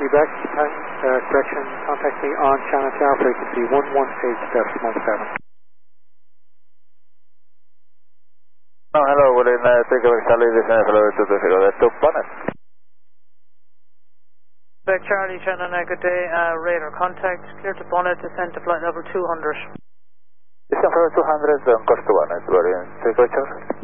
back. Correction, contact me on Chinatown, frequency 118.7. Hello, we're in take over Charlie, this is hello to the bonnet. Back Charlie, Shannon, good day, radar contact, clear to bonnet, descent to flight level 200. Descent level 200, cost to bonnet, we're in take over Charlie.